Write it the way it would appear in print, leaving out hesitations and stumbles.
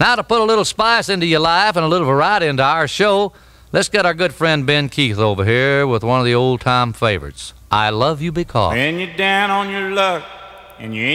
Now, to put a little spice into your life and a little variety into our show, let's get our good friend Ben Keith over here with one of the old-time favorites, I Love You Because. When you're down on your luck and you